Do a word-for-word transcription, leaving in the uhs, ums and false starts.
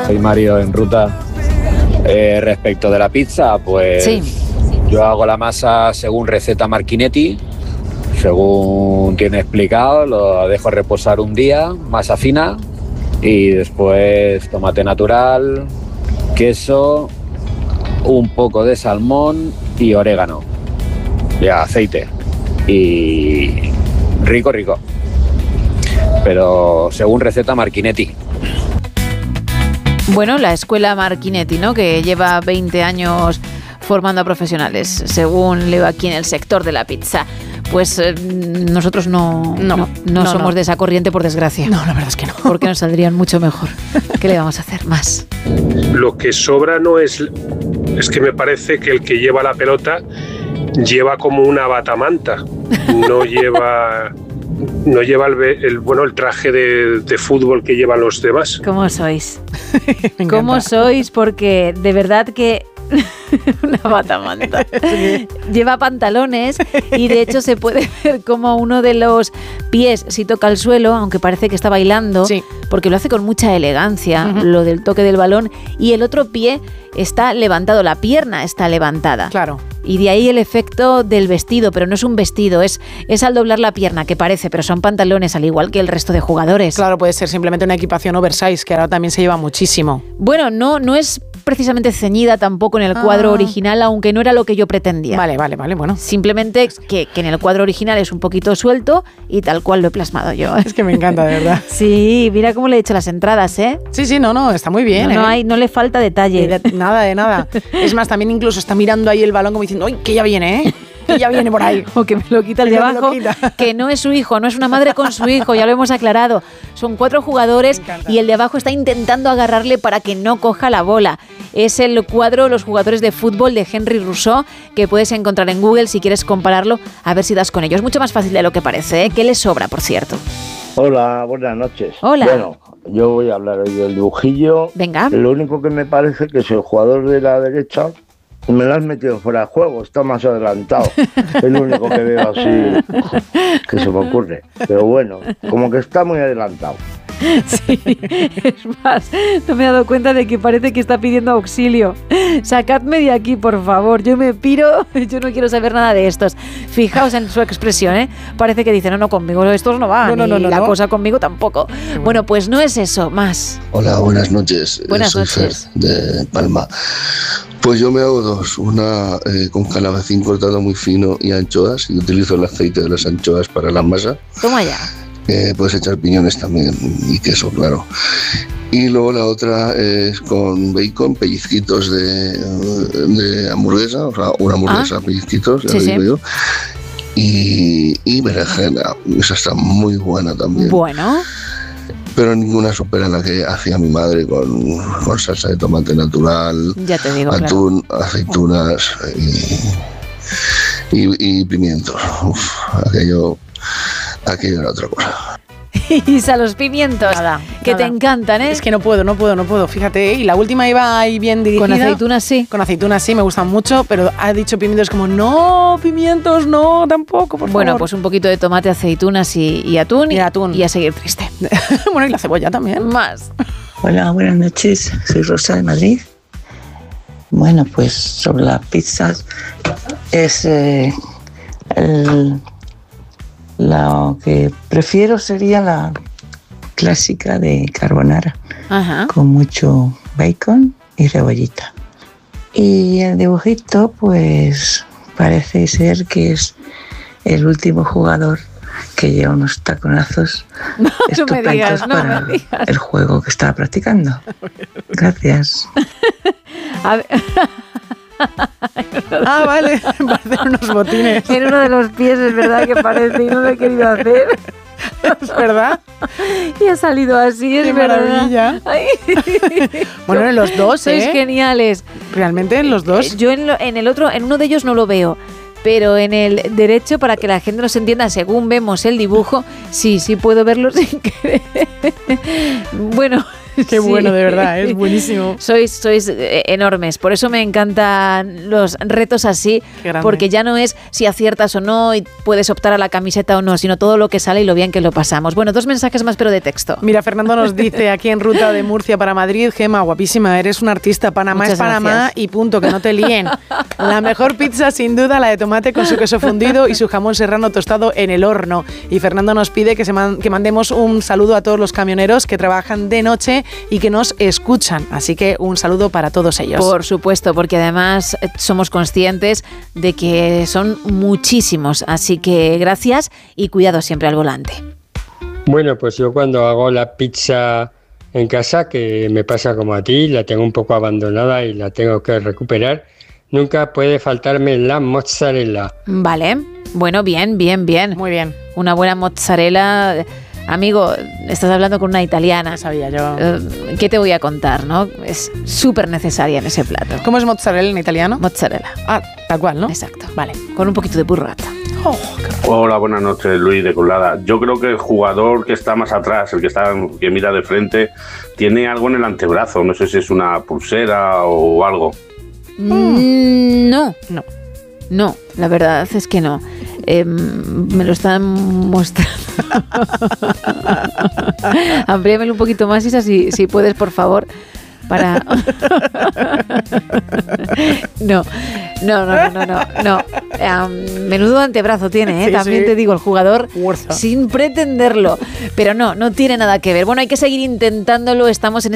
Soy Mario en ruta. Eh, respecto de la pizza, pues Sí. yo hago la masa según receta Marchinetti, según tiene explicado, lo dejo reposar un día, masa fina, y después tomate natural, queso, un poco de salmón y orégano, y aceite, y rico, rico, pero según receta Marchinetti. Bueno, la escuela Marchinetti, ¿no? Que lleva veinte años formando a profesionales, según leo aquí en el sector de la pizza. Pues eh, nosotros no, No, no, no, no, somos no. de esa corriente, por desgracia. No, la verdad es que no. Porque nos saldrían mucho mejor. ¿Qué le vamos a hacer más? Lo que sobra no es... Es que me parece que el que lleva la pelota lleva como una batamanta. No lleva... No lleva el, ve- el bueno el traje de, de fútbol que llevan los demás. ¿Cómo sois? Me ¿Cómo encanta. sois? Porque de verdad que... Una batamanta. Lleva pantalones y de hecho se puede ver como uno de los pies si toca el suelo, aunque parece que está bailando, Sí. porque lo hace con mucha elegancia, Ujú. lo del toque del balón, y el otro pie está levantado, la pierna está levantada. Claro. Y de ahí el efecto del vestido, pero no es un vestido, es, es al doblar la pierna, que parece, pero son pantalones al igual que el resto de jugadores. Claro, puede ser simplemente una equipación oversize, que ahora también se lleva muchísimo. Bueno, no, no es precisamente ceñida tampoco en el cuadro Ah. original, aunque no era lo que yo pretendía. Vale, vale, vale, bueno. Simplemente que, que en el cuadro original es un poquito suelto y tal cual lo he plasmado yo. Es que me encanta, de verdad. Sí, mira cómo le he hecho las entradas, ¿eh? Sí, sí, no, no, está muy bien. no, no ¿eh? hay, no le falta detalle. De- de- nada, de nada. Es más, también incluso está mirando ahí el balón como diciendo, ¡ay, que ya viene, eh! Que ya viene por ahí. O que me lo quita el Que de no me lo abajo, quita. que no es su hijo, no es una madre con su hijo, ya lo hemos aclarado. Son cuatro jugadores Me encanta. y el de abajo está intentando agarrarle para que no coja la bola. Es el cuadro Los jugadores de fútbol de Henry Rousseau, que puedes encontrar en Google si quieres compararlo, a ver si das con ello. Es mucho más fácil de lo que parece, ¿eh? ¿Qué le sobra, por cierto? Hola, buenas noches. Hola. Bueno, yo voy a hablar hoy del dibujillo. Venga. Lo único que me parece que es el jugador de la derecha me lo has metido fuera de juego, está más adelantado. Es lo único que veo así que se me ocurre. Pero bueno, como que está muy adelantado. Sí, es más, no me he dado cuenta de que parece que está pidiendo auxilio. Sacadme de aquí, por favor, yo me piro, yo no quiero saber nada de estos. Fijaos en su expresión, ¿eh? Parece que dice, no, no, conmigo estos no van, No, no, no, y no, la no. cosa conmigo tampoco. Bueno, pues no es eso, más. Hola, buenas noches. Buenas Soy noches. Fer, de Palma. Pues yo me hago dos, una eh, con calabacín cortado muy fino y anchoas, y utilizo el aceite de las anchoas para la masa. Toma ya. Eh, puedes echar piñones también y queso, claro. Y luego la otra es con bacon, pellizquitos de, de hamburguesa, o sea, una hamburguesa, Ah. pellizquitos, ya Sí, lo sí. digo yo. Y, y berenjena, esa está muy buena también. Bueno, Pero ninguna supera la que hacía mi madre con, con salsa de tomate natural, ya te digo, claro. atún, aceitunas y, y, y pimientos. Uf, aquello, aquello era otra cosa. Isa, los pimientos, Nada, que nada. te encantan, ¿eh? Es que no puedo, no puedo, no puedo. Fíjate, ¿eh? Y la última iba ahí bien dirigida. Con aceitunas sí. Con aceitunas sí, me gustan mucho, pero ha dicho pimientos como, no, pimientos, no, tampoco, por Bueno, favor. pues un poquito de tomate, aceitunas y, y atún. Y atún. Y a seguir triste. Bueno, y la cebolla también. Más. Hola, buenas noches. Soy Rosa de Madrid. Bueno, pues sobre las pizzas es eh, el- lo que prefiero sería la clásica de carbonara Ajá. con mucho bacon y cebollita. Y el dibujito, pues parece ser que es el último jugador que lleva unos taconazos No me estupendos digas, no para me digas. el juego que estaba practicando. Gracias. A ver, Ah, vale, parecen unos botines. en uno de los pies es verdad que parece y no lo he querido hacer. ¿Es verdad? Y ha salido así, es Qué verdad. maravilla. Ay. Bueno, en los dos, Sois ¿eh? geniales. Realmente en los dos. Yo en, lo- en el otro, en uno de ellos no lo veo. Pero en el derecho, para que la gente nos entienda según vemos el dibujo, sí, sí puedo verlo sin querer. Bueno, Qué bueno, de verdad, es buenísimo. Sois, sois eh, enormes, por eso me encantan los retos así, porque ya no es si aciertas o no y puedes optar a la camiseta o no, sino todo lo que sale y lo bien que lo pasamos. Bueno, dos mensajes más, pero de texto. Mira, Fernando nos dice aquí en ruta de Murcia para Madrid: Gema, guapísima, eres una artista, Panamá Muchas es Panamá gracias. y punto, que no te líen. La mejor pizza sin duda, la de tomate con su queso fundido y su jamón serrano tostado en el horno. Y Fernando nos pide que, se man, que mandemos un saludo a todos los camioneros que trabajan de noche y que nos escuchan, así que un saludo para todos ellos. Por supuesto, porque además somos conscientes de que son muchísimos, así que gracias y cuidado siempre al volante. Bueno, pues yo cuando hago la pizza en casa, que me pasa como a ti, la tengo un poco abandonada y la tengo que recuperar, nunca puede faltarme la mozzarella. Vale, bueno, bien, bien, bien. Muy bien. Una buena mozzarella. Amigo, estás hablando con una italiana. Sabía yo. Uh, ¿Qué te voy a contar, no? Es súper necesaria en ese plato. ¿Cómo es mozzarella en italiano? Mozzarella. Ah, tal cual, ¿no? Exacto. Vale. Con un poquito de burrata. Oh, Hola, buenas noches, Luis de Colada. Yo creo que el jugador que está más atrás, el que está que mira de frente, tiene algo en el antebrazo. No sé si es una pulsera o algo. Mm, no. No. No, la verdad es que no. Eh, me lo están mostrando. Amplíamelo un poquito más, Isa, si, si puedes, por favor. Para. No, no, no, no, no, no. Um, menudo antebrazo tiene, ¿eh? Sí, También sí. te digo, el jugador, Fuerza. sin pretenderlo. Pero no, no tiene nada que ver. Bueno, hay que seguir intentándolo. Estamos en